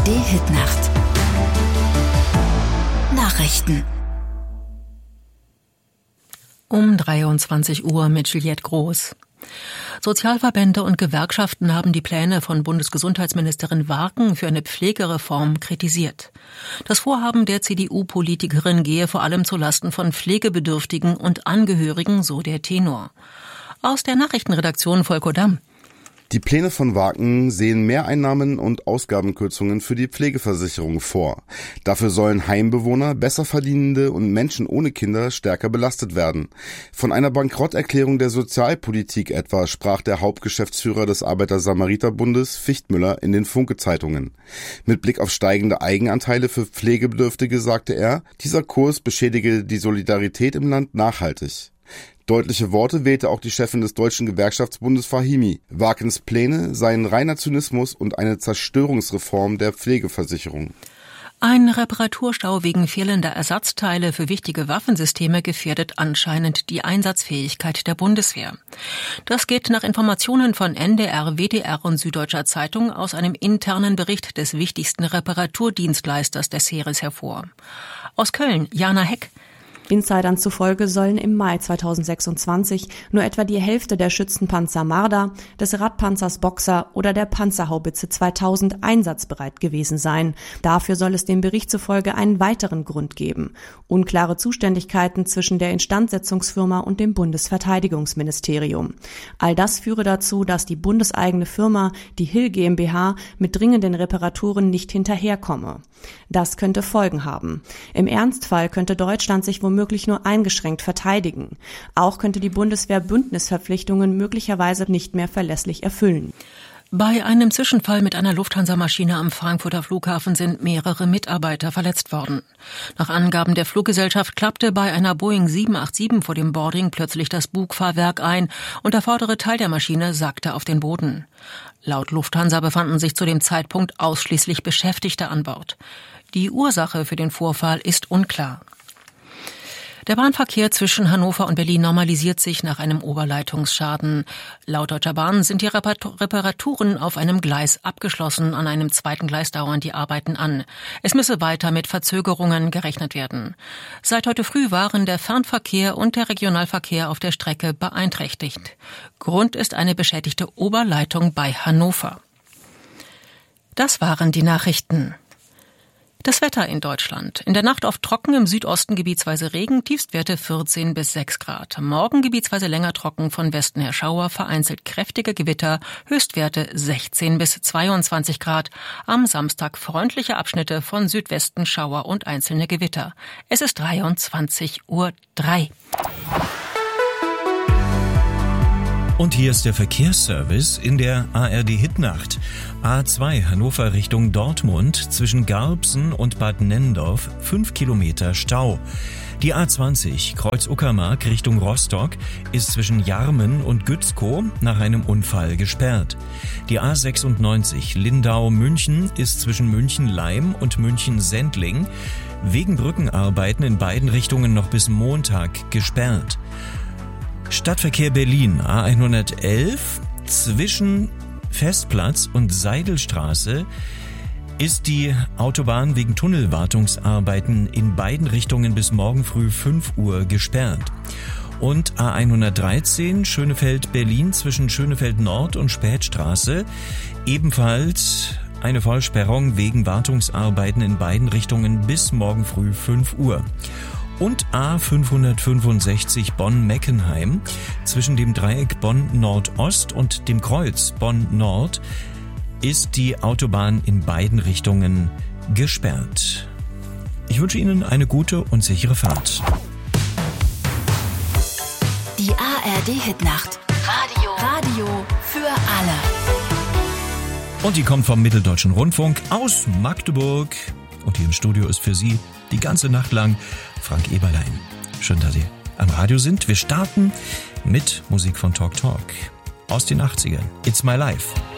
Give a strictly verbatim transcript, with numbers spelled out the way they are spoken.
D-Hit-Nacht. Nachrichten. Um dreiundzwanzig Uhr mit Juliette Groß. Sozialverbände und Gewerkschaften haben die Pläne von Bundesgesundheitsministerin Warken für eine Pflegereform kritisiert. Das Vorhaben der C D U-Politikerin gehe vor allem zulasten von Pflegebedürftigen und Angehörigen, so der Tenor. Aus der Nachrichtenredaktion Volker Damm. Die Pläne von Warken sehen Mehreinnahmen und Ausgabenkürzungen für die Pflegeversicherung vor. Dafür sollen Heimbewohner, besser verdienende und Menschen ohne Kinder stärker belastet werden. Von einer Bankrotterklärung der Sozialpolitik etwa sprach der Hauptgeschäftsführer des Arbeiter-Samariter-Bundes Fichtmüller in den Funke-Zeitungen. Mit Blick auf steigende Eigenanteile für Pflegebedürftige sagte er, dieser Kurs beschädige die Solidarität im Land nachhaltig. Deutliche Worte wählte auch die Chefin des Deutschen Gewerkschaftsbundes Fahimi. Warkens Pläne seien reiner Zynismus und eine Zerstörungsreform der Pflegeversicherung. Ein Reparaturstau wegen fehlender Ersatzteile für wichtige Waffensysteme gefährdet anscheinend die Einsatzfähigkeit der Bundeswehr. Das geht nach Informationen von N D R, W D R und Süddeutscher Zeitung aus einem internen Bericht des wichtigsten Reparaturdienstleisters des Heeres hervor. Aus Köln, Jana Heck. Insidern zufolge sollen im Mai zweitausendsechsundzwanzig nur etwa die Hälfte der Schützenpanzer Marder, des Radpanzers Boxer oder der Panzerhaubitze zweitausend einsatzbereit gewesen sein. Dafür soll es dem Bericht zufolge einen weiteren Grund geben: unklare Zuständigkeiten zwischen der Instandsetzungsfirma und dem Bundesverteidigungsministerium. All das führe dazu, dass die bundeseigene Firma, die Hill GmbH, mit dringenden Reparaturen nicht hinterherkomme. Das könnte Folgen haben. Im Ernstfall könnte Deutschland sich womöglich möglich nur eingeschränkt verteidigen. Auch könnte die Bundeswehr Bündnisverpflichtungen möglicherweise nicht mehr verlässlich erfüllen. Bei einem Zwischenfall mit einer Lufthansa-Maschine am Frankfurter Flughafen sind mehrere Mitarbeiter verletzt worden. Nach Angaben der Fluggesellschaft klappte bei einer Boeing sieben acht sieben vor dem Boarding plötzlich das Bugfahrwerk ein und der vordere Teil der Maschine sackte auf den Boden. Laut Lufthansa befanden sich zu dem Zeitpunkt ausschließlich Beschäftigte an Bord. Die Ursache für den Vorfall ist unklar. Der Bahnverkehr zwischen Hannover und Berlin normalisiert sich nach einem Oberleitungsschaden. Laut Deutscher Bahn sind die Reparaturen auf einem Gleis abgeschlossen. An einem zweiten Gleis dauern die Arbeiten an. Es müsse weiter mit Verzögerungen gerechnet werden. Seit heute früh waren der Fernverkehr und der Regionalverkehr auf der Strecke beeinträchtigt. Grund ist eine beschädigte Oberleitung bei Hannover. Das waren die Nachrichten. Das Wetter in Deutschland. In der Nacht oft trocken, im Südosten gebietsweise Regen, Tiefstwerte vierzehn bis sechs Grad. Morgen gebietsweise länger trocken, von Westen her Schauer, vereinzelt kräftige Gewitter, Höchstwerte sechzehn bis zweiundzwanzig Grad. Am Samstag freundliche Abschnitte von Südwesten Schauer und einzelne Gewitter. Es ist dreiundzwanzig Uhr drei. Und hier ist der Verkehrsservice in der A R D-Hitnacht. A zwei Hannover Richtung Dortmund zwischen Garbsen und Bad Nennendorf fünf Kilometer Stau. Die A zwanzig Kreuz-Uckermark Richtung Rostock ist zwischen Jarmen und Gützkow nach einem Unfall gesperrt. Die A sechsundneunzig Lindau-München ist zwischen München-Leim und München-Sendling wegen Brückenarbeiten in beiden Richtungen noch bis Montag gesperrt. Stadtverkehr Berlin A hundertelf zwischen Festplatz und Seidelstraße ist die Autobahn wegen Tunnelwartungsarbeiten in beiden Richtungen bis morgen früh fünf Uhr gesperrt. Und A hundertdreizehn Schönefeld Berlin zwischen Schönefeld Nord und Spätstraße ebenfalls eine Vollsperrung wegen Wartungsarbeiten in beiden Richtungen bis morgen früh fünf Uhr. Und A fünfhundertfünfundsechzig Bonn-Meckenheim zwischen dem Dreieck Bonn-Nordost und dem Kreuz Bonn-Nord ist die Autobahn in beiden Richtungen gesperrt. Ich wünsche Ihnen eine gute und sichere Fahrt. Die A R D-Hitnacht. Radio. Radio für alle. Und die kommt vom Mitteldeutschen Rundfunk aus Magdeburg. Und hier im Studio ist für Sie die ganze Nacht lang Frank Eberlein. Schön, dass Sie am Radio sind. Wir starten mit Musik von Talk Talk aus den achtzigern. It's My Life.